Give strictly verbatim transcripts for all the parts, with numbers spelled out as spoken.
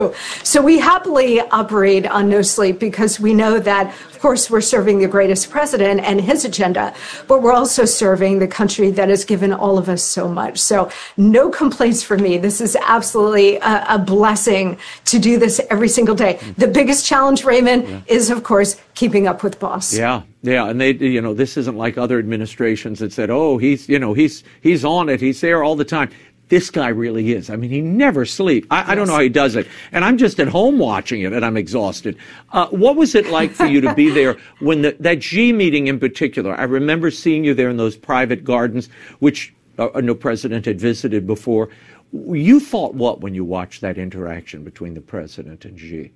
So we happily operate on no sleep because we know that, of course, we're serving the greatest president and his agenda, but we're also serving the country that has given all of us so much. So no complaints from me. This is absolutely a, a blessing to do this every single day. The biggest challenge, Raymond, yeah. is, of course, keeping up with boss. Yeah, yeah, and they, you know, this isn't like other administrations that said, oh, he's, you know, he's he's on it, he's there all the time. This guy really is. I mean, he never sleeps. I, yes. I don't know how he does it. And I'm just at home watching it, and I'm exhausted. Uh, what was it like for you to be there when the, that Xi meeting in particular? I remember seeing you there in those private gardens, which uh, no president had visited before. You thought what when you watched that interaction between the president and Xi?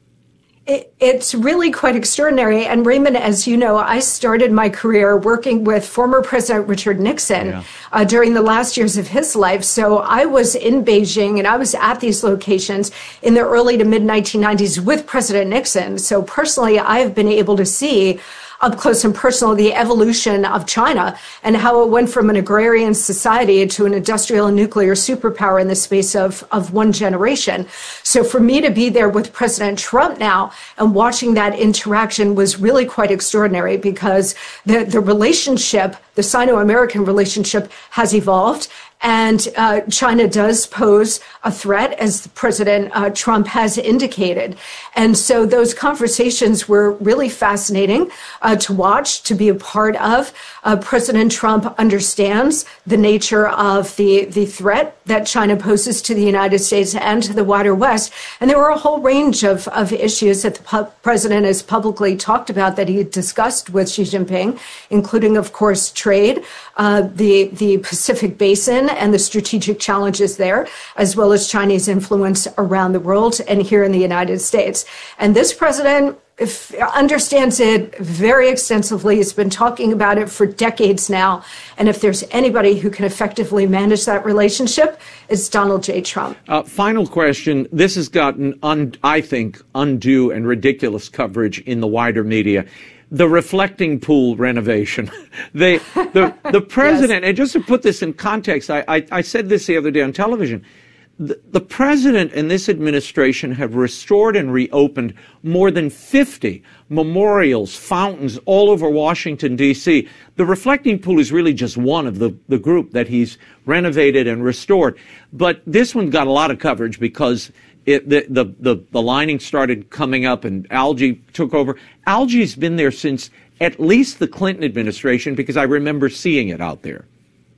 It, it's really quite extraordinary. And Raymond, as you know, I started my career working with former President Richard Nixon yeah. uh, during the last years of his life. So I was in Beijing and I was at these locations in the early to mid nineteen nineties with President Nixon. So personally, I've been able to see up close and personal the evolution of China and how it went from an agrarian society to an industrial and nuclear superpower in the space of, of one generation. So for me to be there with President Trump now and watching that interaction was really quite extraordinary because the, the relationship, the Sino-American relationship has evolved. And uh, China does pose a threat, as President uh, Trump has indicated. And so those conversations were really fascinating uh, to watch, to be a part of. Uh, President Trump understands the nature of the, the threat that China poses to the United States and to the wider West. And there were a whole range of, of issues that the pu- president has publicly talked about that he discussed with Xi Jinping, including, of course, trade, uh, the, the Pacific Basin, and the strategic challenges there, as well as Chinese influence around the world and here in the United States. And this president if, understands it very extensively. He's been talking about it for decades now. And if there's anybody who can effectively manage that relationship, it's Donald J. Trump. Uh, final question. This has gotten, un- I think, undue and ridiculous coverage in the wider media. The reflecting pool renovation. they, the, the president, yes. and just to put this in context, I, I, I said this the other day on television. The, the president and this administration have restored and reopened more than fifty memorials, fountains all over Washington, D C The reflecting pool is really just one of the, the group that he's renovated and restored. But this one got a lot of coverage because It, the, the, the, the lining started coming up and algae took over. Algae's been there since at least the Clinton administration because I remember seeing it out there.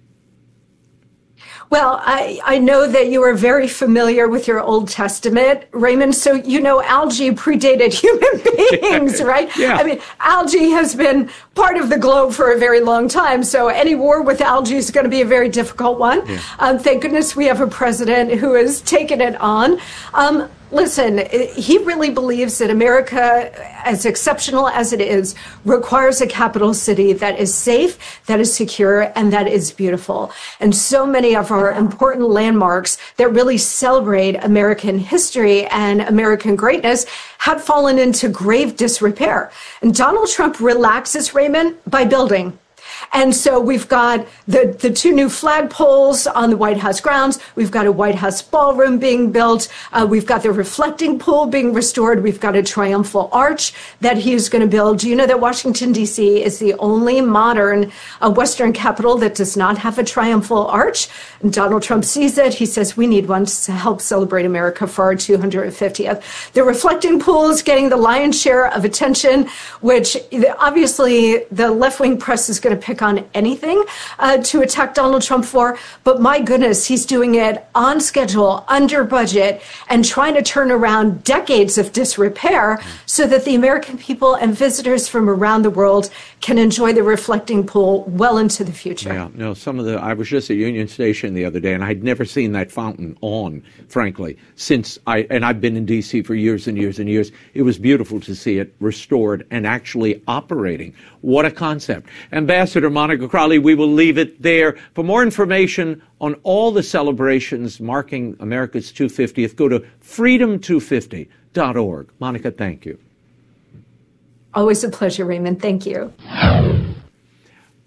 Well, I, I know that you are very familiar with your Old Testament, Raymond. So, you know, algae predated human beings, right? Yeah. I mean, algae has been part of the globe for a very long time. So any war with algae is going to be a very difficult one. Yeah. Um, thank goodness we have a president who has taken it on. Um, Listen, he really believes that America, as exceptional as it is, requires a capital city that is safe, that is secure, and that is beautiful. And so many of our important landmarks that really celebrate American history and American greatness had fallen into grave disrepair. And Donald Trump relaxes, Raymond, by building. And so we've got the, the two new flagpoles on the White House grounds. We've got a White House ballroom being built. Uh, we've got the reflecting pool being restored. We've got a triumphal arch that he's going to build. Do you know that Washington, D C is the only modern uh, Western capital that does not have a triumphal arch? And Donald Trump sees it. He says, we need one to help celebrate America for our two hundred fiftieth. The reflecting pool is getting the lion's share of attention, which obviously the left-wing press is going to pick on anything uh, to attack Donald Trump for. But my goodness, he's doing it on schedule, under budget, and trying to turn around decades of disrepair so that the American people and visitors from around the world can enjoy the reflecting pool well into the future. Yeah, no, some of the, I was just at Union Station the other day, and I'd never seen that fountain on, frankly, since I, and I've been in D C for years and years and years. It was beautiful to see it restored and actually operating. What a concept. Ambassador Monica Crowley, we will leave it there. For more information on all the celebrations marking America's two hundred fiftieth, go to freedom two fifty dot org. Monica, thank you. Always a pleasure, Raymond. Thank you.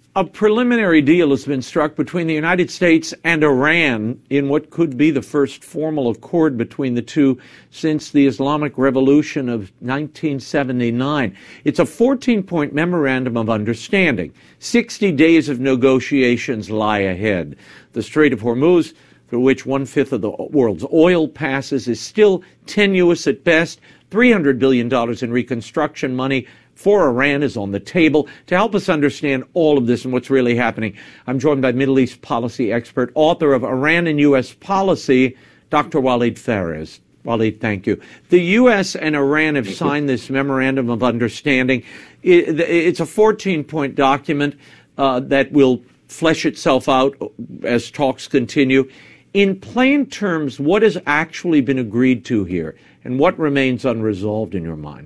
A preliminary deal has been struck between the United States and Iran in what could be the first formal accord between the two since the Islamic Revolution of nineteen seventy-nine. It's a fourteen-point memorandum of understanding. sixty days of negotiations lie ahead. The Strait of Hormuz, through which one-fifth of the world's oil passes, is still tenuous at best. three hundred billion dollars in reconstruction money for Iran is on the table. To help us understand all of this and what's really happening, I'm joined by Middle East policy expert, author of Iran and U S Policy, Doctor Walid Phares. Walid, thank you. The U S and Iran have signed this memorandum of understanding. It's a fourteen-point document uh, that will flesh itself out as talks continue. In plain terms, what has actually been agreed to here, and what remains unresolved in your mind?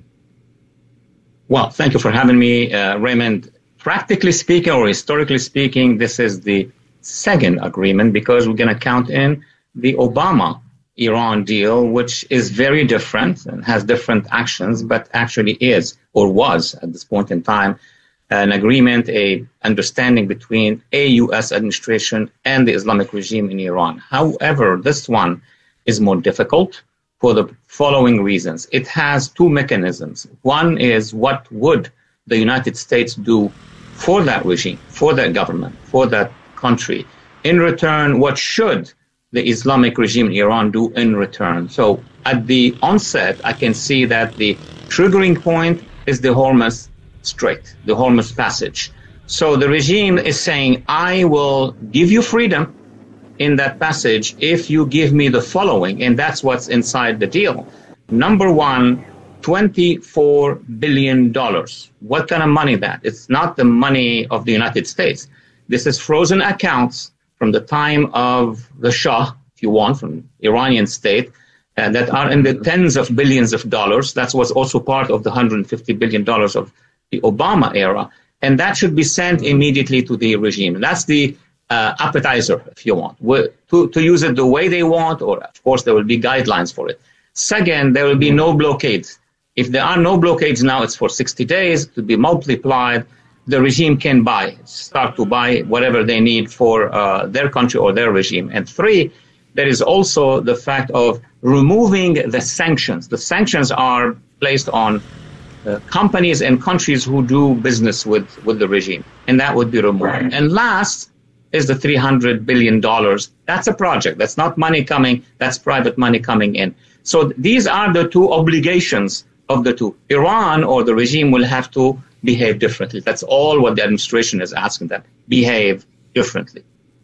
Well, thank you for having me, uh, Raymond. Practically speaking, or historically speaking, this is the second agreement because we're going to count in the Obama-Iran deal, which is very different and has different actions, but actually is, or was at this point in time, an agreement, a understanding between a U S administration and the Islamic regime in Iran. However, this one is more difficult for the following reasons. It has two mechanisms. One is what would the United States do for that regime, for that government, for that country. In return, what should the Islamic regime in Iran do in return? So at the onset, I can see that the triggering point is the Hormuz Strait, the Hormuz Passage. So the regime is saying, I will give you freedom in that passage if you give me the following, and that's what's inside the deal. Number one, twenty-four billion dollars. What kind of money that? It's not the money of the United States. This is frozen accounts from the time of the Shah, if you want, from Iranian state, uh, that are in the tens of billions of dollars. That was also part of the one hundred fifty billion dollars of the Obama era. And that should be sent immediately to the regime. That's the Uh, appetizer, if you want, to, to use it the way they want, or of course there will be guidelines for it. Second, there will be no blockades. If there are no blockades now, it's for sixty days to be multiplied. The regime can buy, start to buy whatever they need for uh, their country or their regime. And three, there is also the fact of removing the sanctions. The sanctions are placed on uh, companies and countries who do business with, with the regime, and that would be removed. And last is the three hundred billion dollars. That's a project. That's not money coming. That's private money coming in. So these are the two obligations of the two. Iran or the regime will have to behave differently. That's all what the administration is asking them. Behave differently.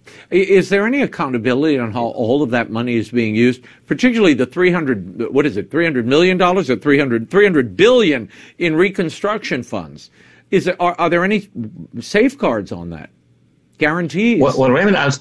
Is there any accountability on how all of that money is being used, particularly the three hundred, what is it, three hundred million dollars or three hundred, three hundred billion dollars in reconstruction funds? Is there, are, are there any safeguards on that? Guarantees? Well, well Raymond, I, was,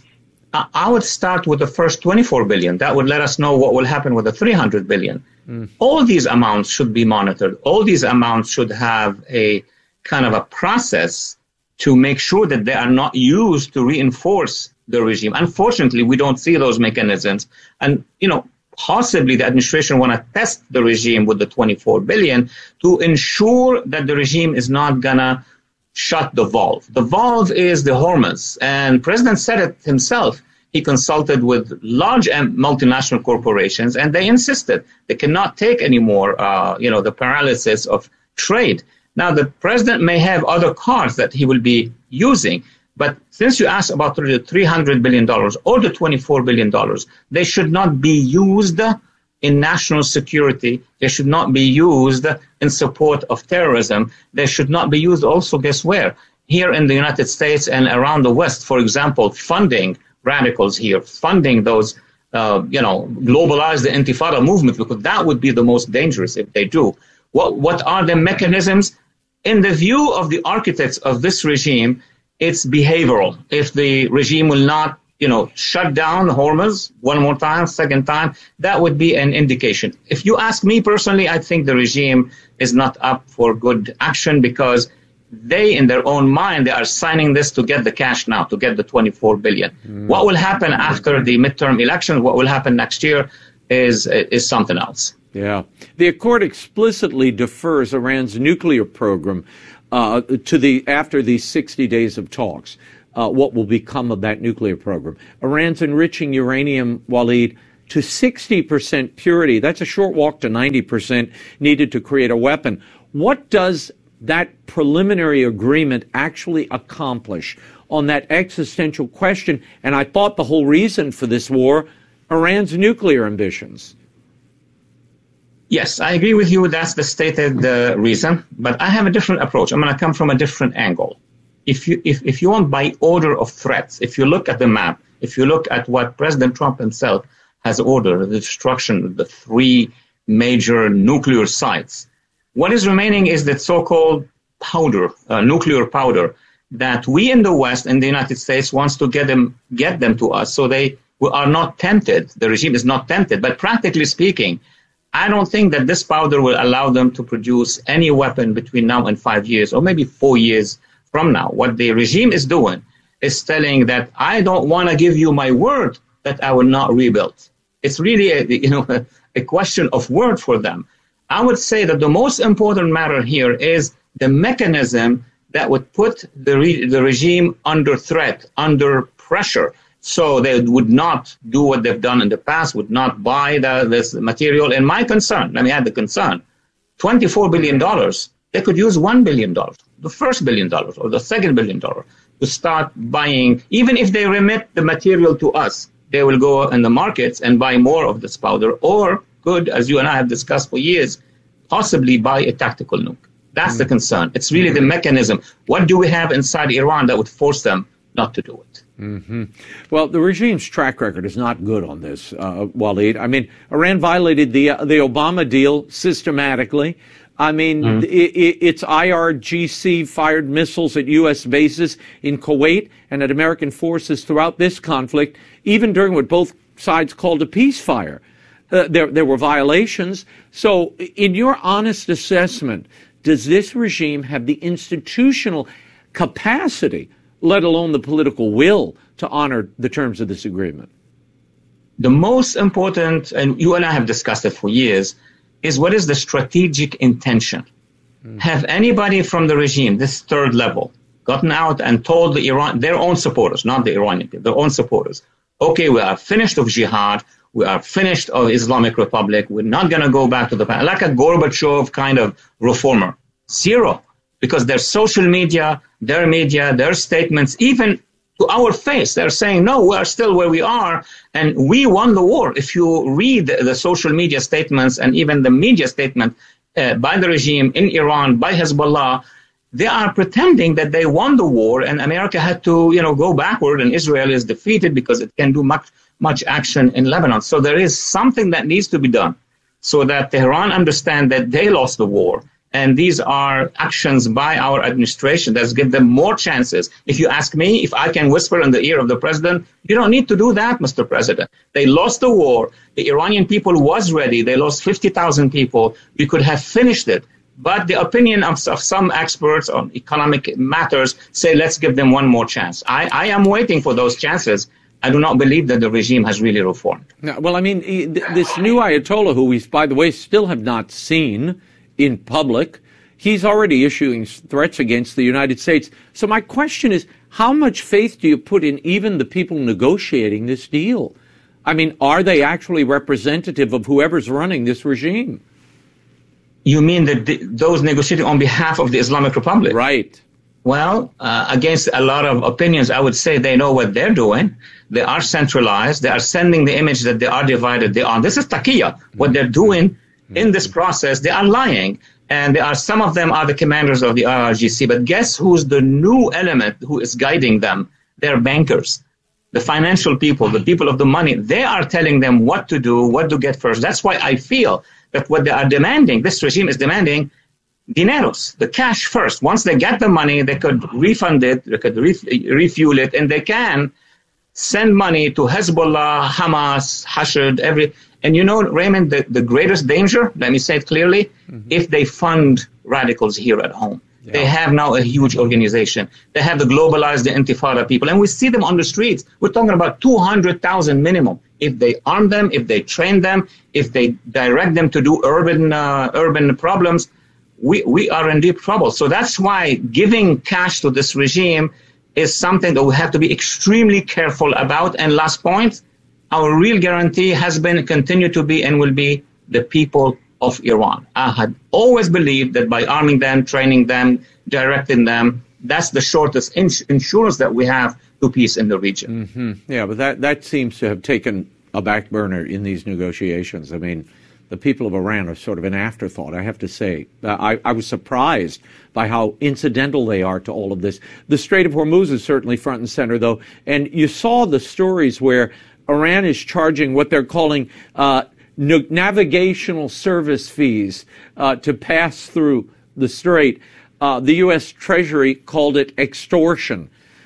I would start with the first twenty-four billion dollars. That would let us know what will happen with the three hundred billion dollars. Mm. All these amounts should be monitored. All these amounts should have a kind of a process to make sure that they are not used to reinforce the regime. Unfortunately, we don't see those mechanisms. And, you know, possibly the administration want to test the regime with the twenty-four billion dollars to ensure that the regime is not going to shut the valve. The valve is the Hormuz, and President said it himself. He consulted with large multinational corporations, and they insisted they cannot take anymore, uh, you know, the paralysis of trade. Now, the president may have other cards that he will be using, but since you asked about the three hundred billion dollars or the twenty-four billion dollars, they should not be used in national security. They should not be used in support of terrorism. They should not be used also, guess where? Here in the United States and around the West, for example, funding radicals here, funding those, uh, you know, globalize the Intifada movement, because that would be the most dangerous if they do. What, what are the mechanisms? In the view of the architects of this regime, it's behavioral. If the regime will not you know, shut down Hormuz one more time, second time, that would be an indication. If you ask me personally, I think the regime is not up for good action because they, in their own mind, they are signing this to get the cash now, to get the twenty-four billion dollars. Mm. What will happen after the midterm elections, what will happen next year is is something else. Yeah. The accord explicitly defers Iran's nuclear program. uh, to the after these sixty days of talks, uh, what will become of that nuclear program. Iran's enriching uranium, Waleed, to sixty percent purity. That's a short walk to ninety percent needed to create a weapon. What does that preliminary agreement actually accomplish on that existential question? And I thought the whole reason for this war, Iran's nuclear ambitions. Yes, I agree with you. That's the stated uh, reason. But I have a different approach. I'm going to come from a different angle. If you, if, if you want by order of threats, if you look at the map, if you look at what President Trump himself has ordered, the destruction of the three major nuclear sites, what is remaining is that so-called powder, uh, nuclear powder, that we in the West and the United States wants to get them, get them to us so they are not tempted. The regime is not tempted. But practically speaking, I don't think that this powder will allow them to produce any weapon between now and five years or maybe four years from now. What the regime is doing is telling that I don't want to give you my word that I will not rebuild. It's really a, you know, a, a question of word for them. I would say that the most important matter here is the mechanism that would put the, re- the regime under threat, under pressure, so they would not do what they've done in the past, would not buy the, this material. And my concern, let me add the concern, twenty-four billion dollars, they could use one billion dollars, the first billion dollars or the second billion dollars to start buying. Even if they remit the material to us, they will go in the markets and buy more of this powder, or could, as you and I have discussed for years, possibly buy a tactical nuke. That's mm. the concern. It's really the mechanism. What do we have inside Iran that would force them not to do it? Mm-hmm. Well, the regime's track record is not good on this, uh, Waleed. I mean, Iran violated the uh, the Obama deal systematically. I mean, mm-hmm. it, it, its I R G C fired missiles at U S bases in Kuwait and at American forces throughout this conflict, even during what both sides called a peacefire. Uh, there, there were violations. So, in your honest assessment, does this regime have the institutional capacity, let alone the political will, to honor the terms of this agreement? The most important, and you and I have discussed it for years, is what is the strategic intention? Mm. Have anybody from the regime, this third level, gotten out and told the Iran, their own supporters, not the Iranian people, their own supporters, okay, we are finished of jihad, we are finished of Islamic Republic, we're not going to go back to the past, like a Gorbachev kind of reformer? Zero. Because their social media, their media, their statements, even to our face, they're saying, no, we are still where we are, and we won the war. If you read the social media statements and even the media statement uh, by the regime in Iran, by Hezbollah, they are pretending that they won the war and America had to, you know, go backward and Israel is defeated because it can do much, much action in Lebanon. So there is something that needs to be done so that Tehran understand that they lost the war. And these are actions by our administration that give them more chances. If you ask me, if I can whisper in the ear of the president, you don't need to do that, Mister President. They lost the war. The Iranian people was ready. They lost fifty thousand people. We could have finished it. But the opinion of, of some experts on economic matters say, let's give them one more chance. I, I am waiting for those chances. I do not believe that the regime has really reformed. No, well, I mean, this new Ayatollah, who we, by the way, still have not seen in public, he's already issuing threats against the United States. So my question is, how much faith do you put in even the people negotiating this deal? I mean, are they actually representative of whoever's running this regime? You mean that the, those negotiating on behalf of the Islamic Republic? Right. Well, uh, against a lot of opinions, I would say they know what they're doing. They are centralized. They are sending the image that they are divided. They are. This is taqiyya. What they're doing in this process, they are lying. And there are, some of them are the commanders of the I R G C. But guess who's the new element who is guiding them? They're bankers, the financial people, the people of the money. They are telling them what to do, what to get first. That's why I feel that what they are demanding, this regime is demanding dineros, the cash first. Once they get the money, they could refund it, they could ref- refuel it, and they can send money to Hezbollah, Hamas, Hashd, every... And you know, Raymond, the, the greatest danger, let me say it clearly, mm-hmm. if they fund radicals here at home. Yeah. They have now a huge organization. They have the globalized, the Intifada people, and we see them on the streets. We're talking about two hundred thousand minimum. If they arm them, if they train them, if they direct them to do urban uh, urban problems, we, we are in deep trouble. So that's why giving cash to this regime is something that we have to be extremely careful about. And last point, our real guarantee has been, continue to be, and will be the people of Iran. I had always believed that by arming them, training them, directing them, that's the shortest ins- insurance that we have to peace in the region. Mm-hmm. Yeah, but that, that seems to have taken a back burner in these negotiations. I mean, the people of Iran are sort of an afterthought, I have to say. Uh, I, I was surprised by how incidental they are to all of this. The Strait of Hormuz is certainly front and center, though, and you saw the stories where Iran is charging what they're calling uh, no- navigational service fees uh, to pass through the strait. Uh, the U S Treasury called it extortion.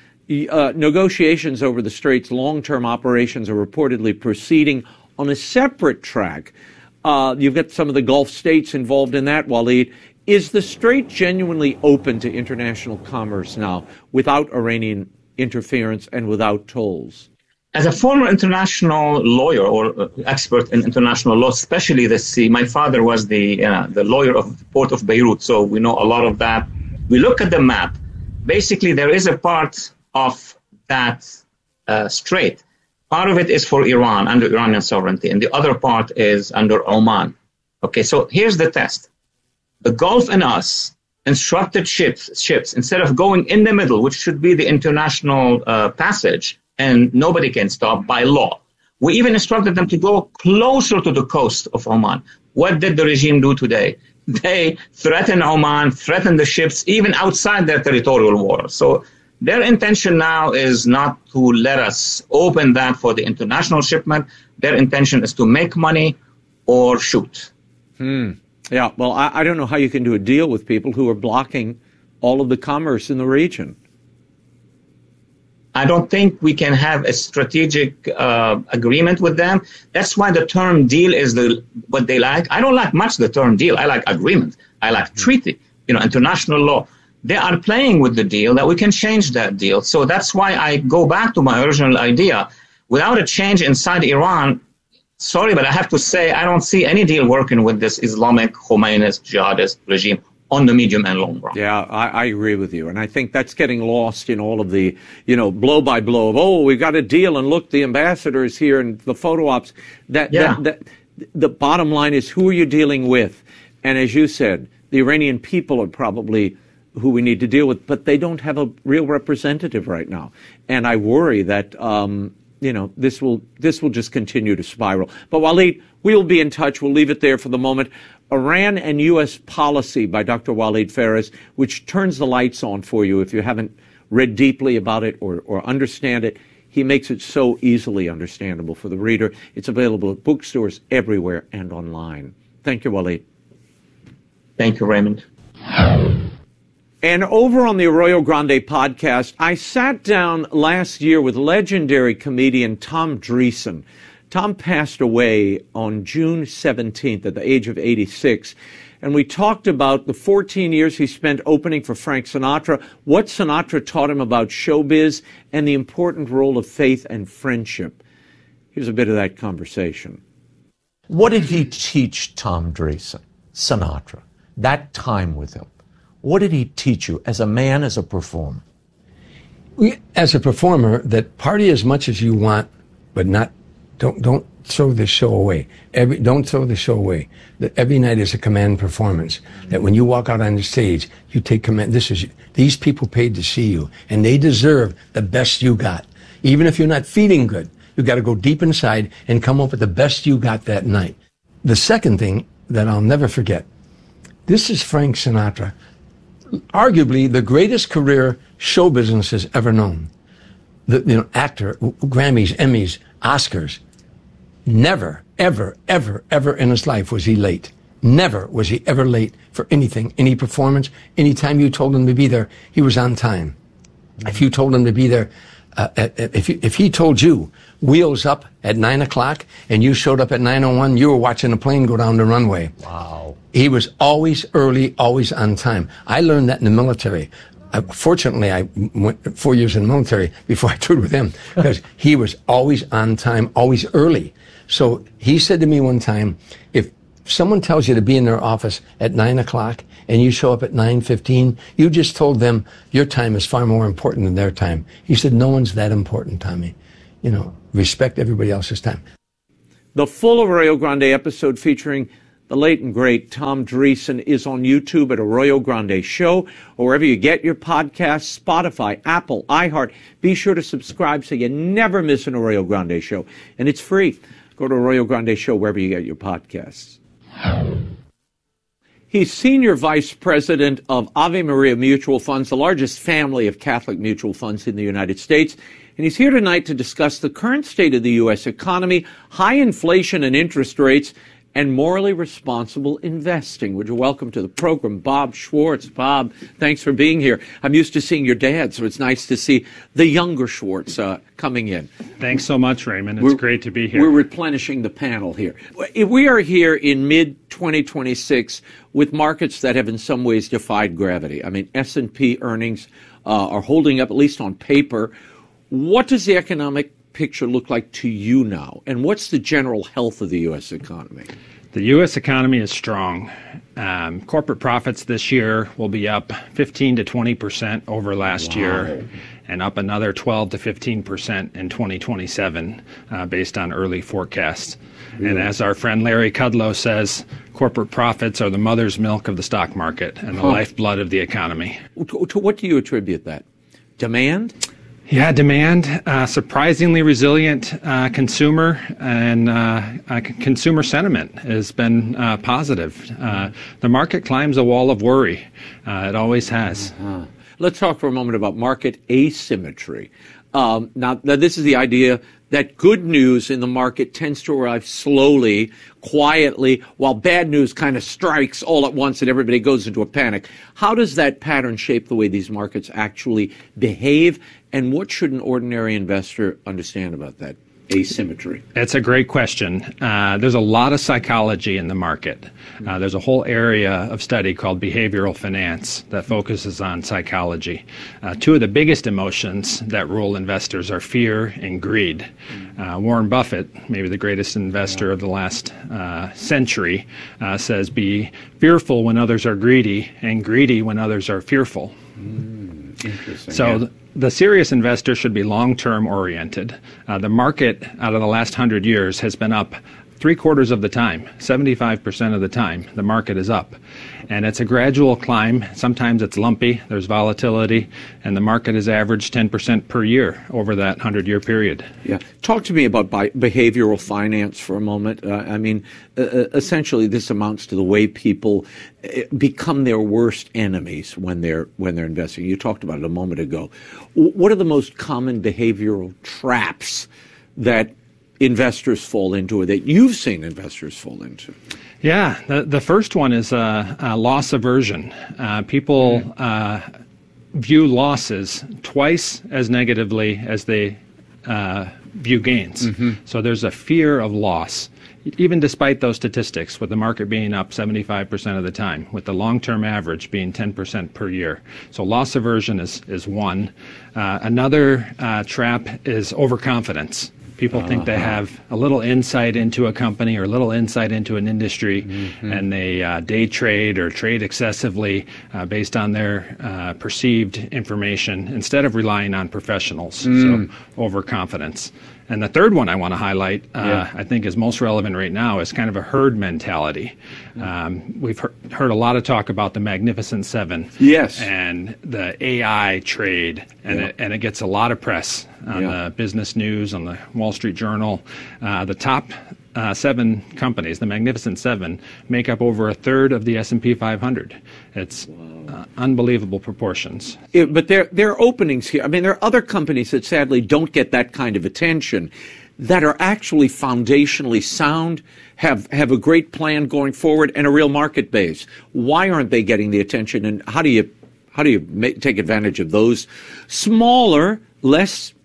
Uh, negotiations over the strait's long-term operations are reportedly proceeding on a separate track. Uh, you've got some of the Gulf states involved in that, Waleed. Is the strait genuinely open to international commerce now without Iranian interference and without tolls? As a former international lawyer or expert in international law, especially the sea, my father was the uh, the lawyer of the port of Beirut, so we know a lot of that. We look at the map. Basically, there is a part of that uh, strait. Part of it is for Iran, under Iranian sovereignty, and the other part is under Oman. Okay, so here's the test. The Gulf and us instructed ships, ships instead of going in the middle, which should be the international uh, passage, and nobody can stop by law. We even instructed them to go closer to the coast of Oman. What did the regime do today? They threaten Oman, threaten the ships, even outside their territorial waters. So their intention now is not to let us open that for the international shipment. Their intention is to make money or shoot. Hmm. Yeah, well, I, I don't know how you can do a deal with people who are blocking all of the commerce in the region. I don't think we can have a strategic uh, agreement with them. That's why the term deal is the what they like. I don't like much the term deal. I like agreement. I like treaty, you know, international law. They are playing with the deal that we can change that deal. So that's why I go back to my original idea. Without a change inside Iran, sorry, but I have to say I don't see any deal working with this Islamic Khomeinist jihadist regime on the medium and long run. Yeah, I, I agree with you. And I think that's getting lost in all of the, you know, blow by blow of, oh, we've got a deal and look, the ambassador is here and the photo ops. That, yeah. that, that, the bottom line is, who are you dealing with? And as you said, the Iranian people are probably who we need to deal with, but they don't have a real representative right now. And I worry that, um, you know, this will this will just continue to spiral. But Waleed, we'll be in touch. We'll leave it there for the moment. Iran and U S Policy by Doctor Waleed Phares, which turns the lights on for you if you haven't read deeply about it or, or understand it. He makes it so easily understandable for the reader. It's available at bookstores everywhere and online. Thank you, Waleed. Thank you, Raymond. And over on the Arroyo Grande podcast, I sat down last year with legendary comedian Tom Dreesen. Tom passed away on June seventeenth at the age of eighty-six. And we talked about the fourteen years he spent opening for Frank Sinatra, what Sinatra taught him about showbiz, and the important role of faith and friendship. Here's a bit of that conversation. What did he teach Tom Dreesen, Sinatra, that time with him? What did he teach you as a man, as a performer? As a performer, that party as much as you want, but not don't don't throw the show away. Every don't throw the show away. That every night is a command performance. That when you walk out on the stage, you take command. This is these people paid to see you, and they deserve the best you got. Even if you're not feeling good, you got to go deep inside and come up with the best you got that night. The second thing that I'll never forget. This is Frank Sinatra. Arguably the greatest career show business has ever known. The you know, actor, Grammys, Emmys, Oscars. Never, ever, ever, ever in his life was he late. Never was he ever late for anything, any performance. Any time you told him to be there, he was on time. Mm-hmm. If you told him to be there, uh, at, at, if, you, if he told you, wheels up at nine o'clock, and you showed up at nine oh one, you were watching a plane go down the runway. Wow. He was always early, always on time. I learned that in the military. Uh, fortunately, I went four years in the military before I toured with him, because he was always on time, always early. So he said to me one time, if If someone tells you to be in their office at nine o'clock and you show up at nine fifteen, you just told them your time is far more important than their time. He said, no one's that important, Tommy. You know, respect everybody else's time. The full Arroyo Grande episode featuring the late and great Tom Dreesen is on YouTube at Arroyo Grande Show, or wherever you get your podcasts, Spotify, Apple, iHeart. Be sure to subscribe so you never miss an Arroyo Grande Show. And it's free. Go to Arroyo Grande Show wherever you get your podcasts. He's Senior Vice President of Ave Maria Mutual Funds, the largest family of Catholic mutual funds in the United States. And he's here tonight to discuss the current state of the U S economy, high inflation and interest rates, and morally responsible investing. Would you welcome to the program Bob Schwartz. Bob, thanks for being here. I'm used to seeing your dad, so it's nice to see the younger Schwartz uh, coming in. Thanks so much, Raymond. It's we're, great to be here. We're replenishing the panel here. We are here in mid twenty twenty-six with markets that have in some ways defied gravity. I mean, S and P earnings uh, are holding up, at least on paper. What does the economic picture look like to you now? And what's the general health of the U S economy? The U S economy is strong. Um, corporate profits this year will be up fifteen to twenty percent over last wow. year, and up another twelve to fifteen percent in twenty twenty-seven, uh, based on early forecasts. Really? And as our friend Larry Kudlow says, corporate profits are the mother's milk of the stock market and the huh. lifeblood of the economy. To, to what do you attribute that? Demand? Yeah, demand, uh, surprisingly resilient uh, consumer, and uh, uh, consumer sentiment has been uh, positive. Uh, the market climbs a wall of worry. Uh, it always has. Uh-huh. Let's talk for a moment about market asymmetry. Um, now, now, this is the idea that good news in the market tends to arrive slowly, quietly, while bad news kind of strikes all at once and everybody goes into a panic. How does that pattern shape the way these markets actually behave, and what should an ordinary investor understand about that asymmetry? That's a great question. Uh, there's a lot of psychology in the market. Uh, there's a whole area of study called behavioral finance that focuses on psychology. Uh, two of the biggest emotions that rule investors are fear and greed. Uh, Warren Buffett, maybe the greatest investor of the last uh, century, uh, says be fearful when others are greedy and greedy when others are fearful. Mm, interesting. So yeah. th- the serious investor should be long-term oriented. Uh, the market out of the last hundred years has been up three quarters of the time, seventy-five percent of the time. The market is up. And it's a gradual climb. Sometimes it's lumpy. There's volatility. And the market has averaged ten percent per year over that hundred-year period. Yeah. Talk to me about bi- behavioral finance for a moment. Uh, I mean, uh, essentially, this amounts to the way people uh, become their worst enemies when they're when they're investing. You talked about it a moment ago. W- what are the most common behavioral traps that investors fall into, or that you've seen investors fall into? Yeah, the, the first one is uh, uh, loss aversion. Uh, people uh, view losses twice as negatively as they uh, view gains. Mm-hmm. So there's a fear of loss, even despite those statistics, with the market being up seventy-five percent of the time, with the long-term average being ten percent per year. So loss aversion is, is one. Uh, another uh, trap is overconfidence. People uh-huh. think they have a little insight into a company or a little insight into an industry, mm-hmm. and they uh, day trade or trade excessively uh, based on their uh, perceived information instead of relying on professionals. Mm. So overconfidence. And the third one I want to highlight, uh, yeah. I think is most relevant right now, is kind of a herd mentality. Um, we've he- heard a lot of talk about the Magnificent Seven. Yes. And the A I trade, and, yeah. it, and it gets a lot of press on yeah. the business news, on the Wall Street Journal. Uh, the top uh, seven companies, the Magnificent Seven, make up over a third of the S and P five hundred. It's uh, unbelievable proportions. It, but there, there are openings here. I mean, there are other companies that sadly don't get that kind of attention, that are actually foundationally sound, have, have a great plan going forward, and a real market base. Why aren't they getting the attention, and how do you, how do you make, take advantage of those smaller, less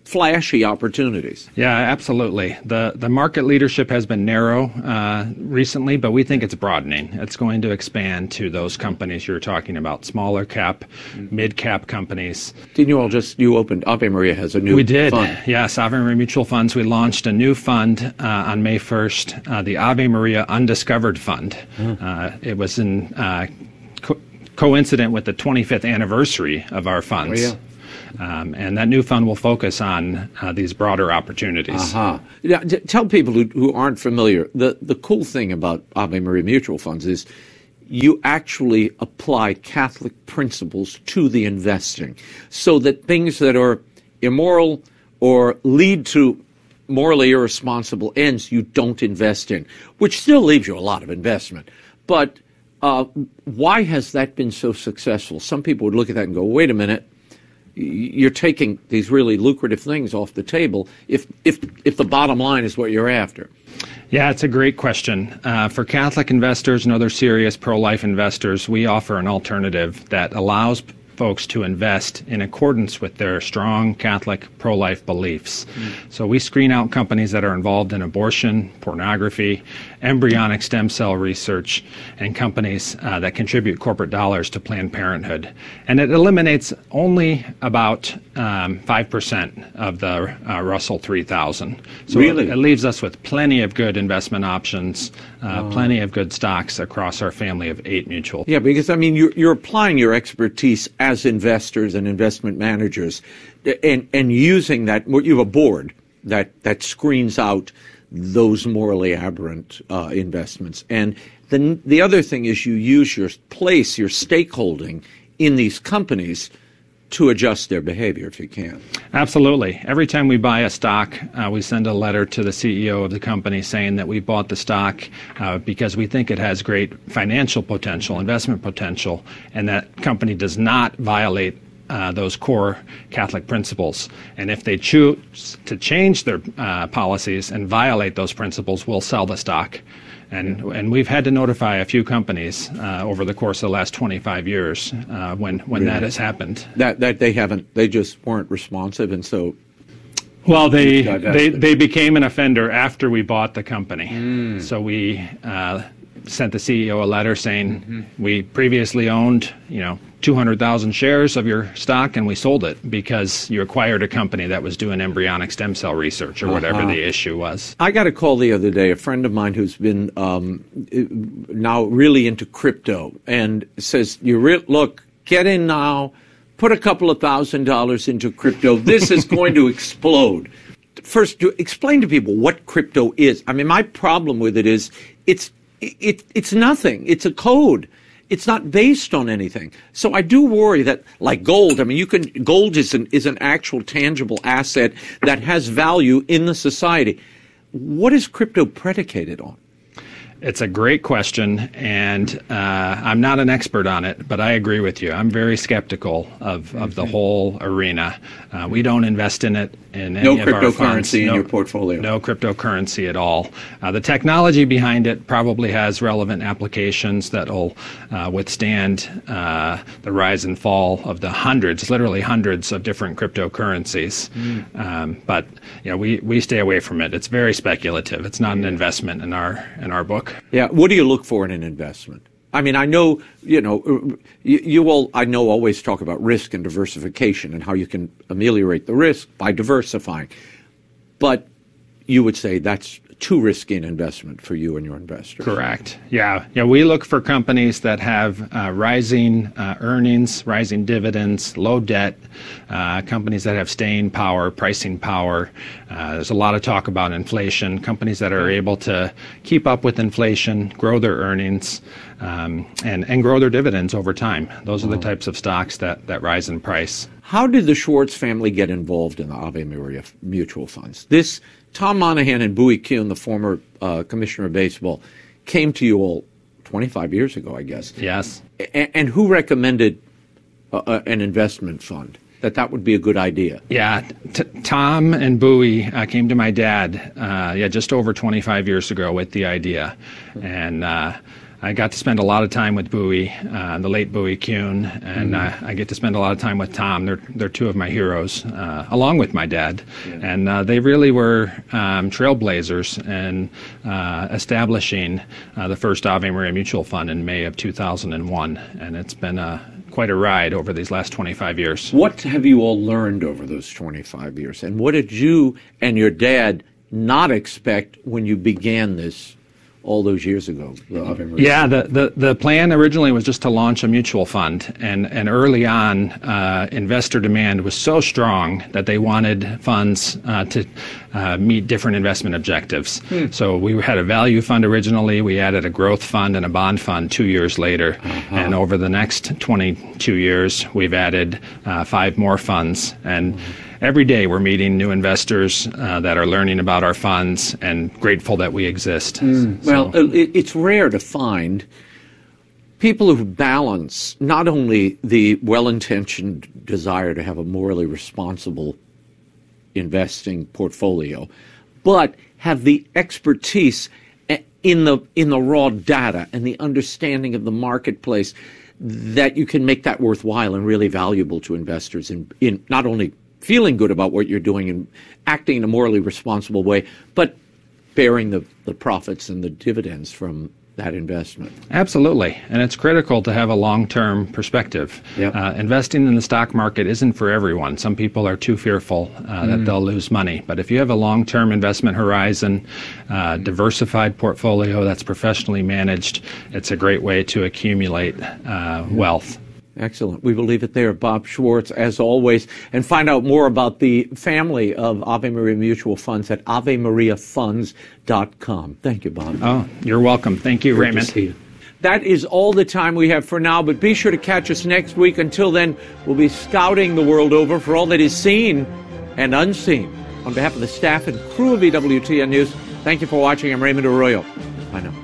flashy opportunities. Yeah, absolutely. The the market leadership has been narrow uh, recently, but we think it's broadening. It's going to expand to those companies you're talking about, smaller cap, mm-hmm. mid cap companies. Didn't you all just, you opened, Ave Maria has a new we did. fund. Yes, Ave Maria Mutual Funds. We launched a new fund uh, on May first, uh, the Ave Maria Undiscovered Fund. Mm. Uh, it was in uh, co- coincident with the twenty-fifth anniversary of our funds. Oh, yeah. Um, and that new fund will focus on uh, these broader opportunities. Uh-huh. Yeah, t- tell people who, who aren't familiar, the, the cool thing about Ave Maria Mutual Funds is you actually apply Catholic principles to the investing so that things that are immoral or lead to morally irresponsible ends you don't invest in, which still leaves you a lot of investment. But uh, why has that been so successful? Some people would look at that and go, wait a minute, you're taking these really lucrative things off the table if if if the bottom line is what you're after. Yeah, it's a great question. Uh, for Catholic investors and other serious pro-life investors, we offer an alternative that allows folks to invest in accordance with their strong Catholic pro-life beliefs. Mm. So we screen out companies that are involved in abortion, pornography, embryonic stem cell research, and companies uh, that contribute corporate dollars to Planned Parenthood. And it eliminates only about um, five percent of the uh, Russell three thousand. So really? it, it leaves us with plenty of good investment options, uh, oh. plenty of good stocks across our family of eight mutual. Yeah, because, I mean, you're, you're applying your expertise as investors and investment managers and, and using that. You have a board that, that screens out those morally aberrant uh, investments. And the, the other thing is you use your place, your stakeholding in these companies to adjust their behavior if you can. Absolutely. Every time we buy a stock, uh, we send a letter to the C E O of the company saying that we bought the stock uh, because we think it has great financial potential, investment potential, and that company does not violate Uh, those core Catholic principles. And if they choose to change their uh, policies and violate those principles, we'll sell the stock. And and we've had to notify a few companies uh, over the course of the last twenty-five years uh, when, when really? that has happened. That that they haven't, they just weren't responsive, and so... Well, they, they, they became an offender after we bought the company. Mm. So we uh, sent the C E O a letter saying mm-hmm. we previously owned, you know, two hundred thousand shares of your stock and we sold it because you acquired a company that was doing embryonic stem cell research or uh-huh. whatever the issue was. I got a call the other day, a friend of mine who's been um, now really into crypto and says, "You re- look, get in now, put a couple of thousand dollars into crypto. This is going to explode." First, to explain to people what crypto is. I mean, my problem with it is it's it, it's nothing. It's a code. It's not based on anything. So I do worry that, like gold, I mean, you can, gold is an, is an actual tangible asset that has value in the society. What is crypto predicated on? It's a great question, and uh, I'm not an expert on it, but I agree with you. I'm very skeptical of, of the whole arena. Uh, we don't invest in it in any no of our funds. No cryptocurrency in no, your portfolio. No cryptocurrency at all. Uh, the technology behind it probably has relevant applications that will uh, withstand uh, the rise and fall of the hundreds, literally hundreds of different cryptocurrencies. Mm. Um, but you know, we, we stay away from it. It's very speculative. It's not an investment in our in our book. Yeah. What do you look for in an investment? I mean, I know, you know, you, you all, I know, always talk about risk and diversification and how you can ameliorate the risk by diversifying. But you would say that's too risky an investment for you and your investors. Correct. Yeah. Yeah. We look for companies that have uh, rising uh, earnings, rising dividends, low debt, uh, companies that have staying power, pricing power. Uh, there's a lot of talk about inflation, companies that are able to keep up with inflation, grow their earnings, um, and, and grow their dividends over time. Those are the types of stocks that, that rise in price. How did the Schwartz family get involved in the Ave Maria mutual funds? This Tom Monahan and Bowie Kuhn, the former uh, commissioner of baseball, came to you all twenty-five years ago, I guess. Yes. A- and who recommended uh, uh, an investment fund, that that would be a good idea? Yeah. T- Tom and Bowie uh, came to my dad, uh, yeah, just over twenty-five years ago with the idea. And uh, I got to spend a lot of time with Bowie, uh, the late Bowie Kuhn, and mm-hmm. uh, I get to spend a lot of time with Tom. They're they're two of my heroes, uh, along with my dad, yeah. and uh, they really were um, trailblazers in uh, establishing uh, the first Ave Maria Mutual Fund in May of two thousand one, and it's been a quite a ride over these last twenty-five years. What have you all learned over those twenty-five years, and what did you and your dad not expect when you began this all those years ago? The yeah, the, the, the plan originally was just to launch a mutual fund, and, and early on, uh, investor demand was so strong that they wanted funds uh, to uh, meet different investment objectives. Hmm. So we had a value fund originally, we added a growth fund and a bond fund two years later, uh-huh. and over the next twenty-two years, we've added uh, five more funds, and mm-hmm. every day we're meeting new investors uh, that are learning about our funds and grateful that we exist. Mm. So. Well, it's rare to find people who balance not only the well-intentioned desire to have a morally responsible investing portfolio, but have the expertise in the in the raw data and the understanding of the marketplace that you can make that worthwhile and really valuable to investors in, in not only feeling good about what you're doing and acting in a morally responsible way, but bearing the, the profits and the dividends from that investment. Absolutely. And it's critical to have a long-term perspective. Yep. Uh, investing in the stock market isn't for everyone. Some people are too fearful uh, mm. that they'll lose money. But if you have a long-term investment horizon, uh, diversified portfolio that's professionally managed, it's a great way to accumulate uh, wealth. Excellent. We will leave it there. Bob Schwartz, as always, and find out more about the family of Ave Maria Mutual Funds at ave maria funds dot com. Thank you, Bob. Oh, you're welcome. Thank you, Great Raymond. To see you. That is all the time we have for now, but be sure to catch us next week. Until then, we'll be scouting the world over for all that is seen and unseen. On behalf of the staff and crew of E W T N News, thank you for watching. I'm Raymond Arroyo. Bye now.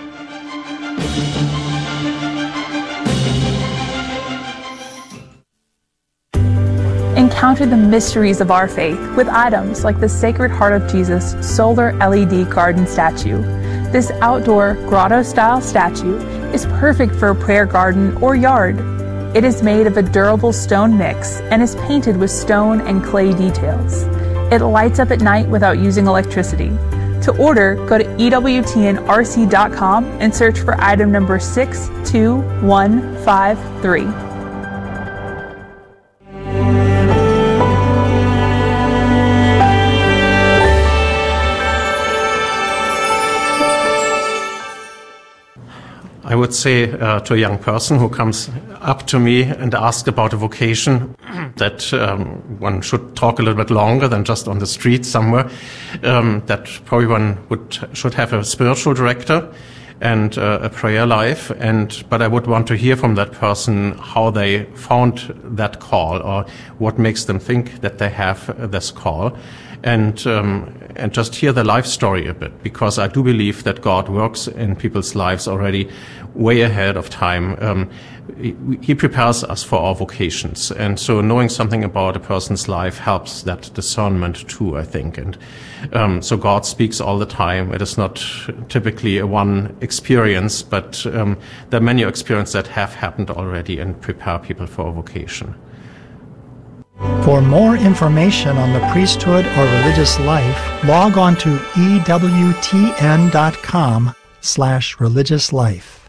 Encounter the mysteries of our faith with items like the Sacred Heart of Jesus solar L E D garden statue. This outdoor grotto-style statue is perfect for a prayer garden or yard. It is made of a durable stone mix and is painted with stone and clay details. It lights up at night without using electricity. To order, go to E W T N R C dot com and search for item number six two one five three. I would say uh, to a young person who comes up to me and asks about a vocation that um, one should talk a little bit longer than just on the street somewhere, um, that probably one would should have a spiritual director and uh, a prayer life, and but I would want to hear from that person how they found that call or what makes them think that they have this call. And um, and just hear the life story a bit, because I do believe that God works in people's lives already way ahead of time. Um, he, he prepares us for our vocations, and so knowing something about a person's life helps that discernment too, I think. And um, so God speaks all the time. It is not typically a one experience, but um, there are many experiences that have happened already and prepare people for a vocation. For more information on the priesthood or religious life, log on to E W T N dot com slash religious life.